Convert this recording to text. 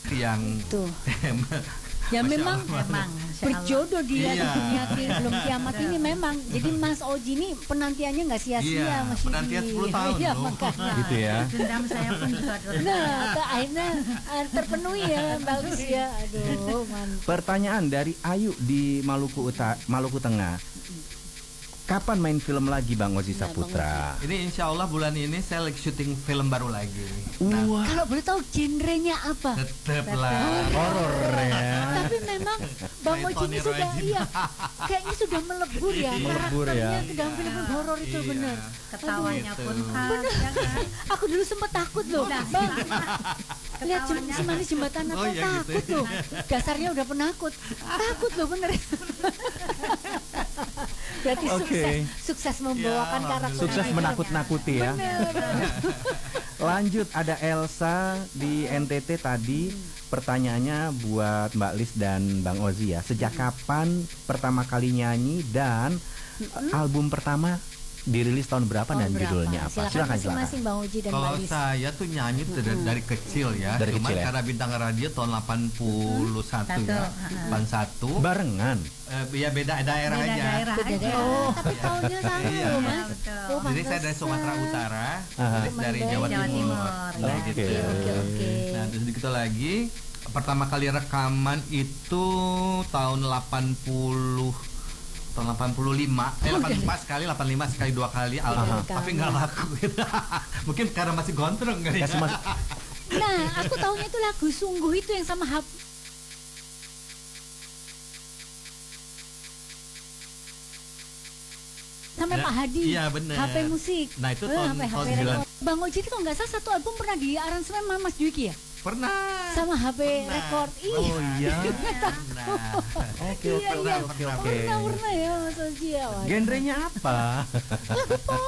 yang Tuh. Ya memang berjodoh dia di dunia belum kiamat ini memang. Jadi Mas Oji ini penantiannya nggak sia-sia, Mas Yudi. Penantian 10 tahun Iya, loh. makanya. Gitu ya. Dendam saya pun juga Nah, akhirnya terpenuhi ya, bagus ya. Aduh, mantap. Pertanyaan dari Ayu di Maluku Tengah. Kapan main film lagi Bang Oji Saputra? Ini insya Allah bulan ini saya lagi syuting film baru lagi. Wah, Kalau boleh tahu genrenya apa? Teteplah. horor ya. Tapi memang Bang Oji ini sudah kayaknya sudah melebur ya, Melebur ya. karakternya ke dalam film horor itu Iya. benar. ketawanya Gitu. pun khas, ya kan? Aku dulu sempat takut loh, Bang. Lihat si manis jembatan Natal, Oh, iya, gitu. takut loh. Dasarnya udah penakut, takut loh bener. Berarti Oke. sukses membawakan Ya, karakter. Sukses itu. menakut-nakuti ya. Bener. Lanjut, ada Elsa di NTT tadi. Pertanyaannya buat Mbak Lis dan Bang Ozi ya. Sejak kapan pertama kali nyanyi dan album pertama dirilis tahun berapa dan judulnya apa? Silakan masing-masing Bang Oji dan Mbak Kalau Lis. saya tuh nyanyi dari kecil ya. Dari Cuman kecil ya? karena bintang radio tahun 81 ya. 81. Barengan. Ya beda daerah Beda aja. daerah Beda aja. daerah, tapi tahunnya sama Iya. loh, Mas. Betul. Oh, Jadi saya dari Sumatera pantesan. Utara, Aha. Lis dari Jawa Jawa Timur. Timur. Nah, Oke, gitu. oke. Nah, terus gitu lagi pertama kali rekaman itu tahun 85 84 sekali, 85 sekali, 2 kali album, Aha. tapi nggak laku gitu. Mungkin karena masih gondrong kali ya. Kasih mas- Nah, aku tahunya itu lagu Sungguh itu yang sama sampai Ya, Pak Hadi. iya, bener. HP musik. Nah, itu tahun- HP tahun record. Bang Oji itu kalau nggak salah satu album pernah di aransemen sama Mas Dwiki ya? Pernah. Sama HP Pernah. record. Oh iya. Pernah. Oke, Iya, iya. oke. Pernah ya Mas Oji ya. Waduh. Genrenya apa? Lagu pop.